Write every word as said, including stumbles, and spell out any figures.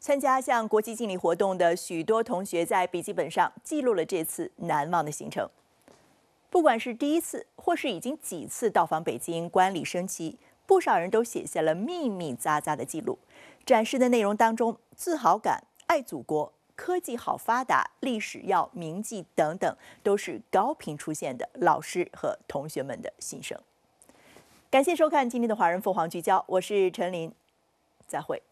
参加像国际敬礼活动的许多同学在笔记本上记录了这次难忘的行程。不管是第一次，或是已经几次到访北京观礼升旗，不少人都写下了密密匝匝的记录。展示的内容当中，自豪感、爱祖国、科技好发达、历史要铭记等等，都是高频出现的老师和同学们的心声。感谢收看今天的华人凤凰聚焦，我是陈琳，再会。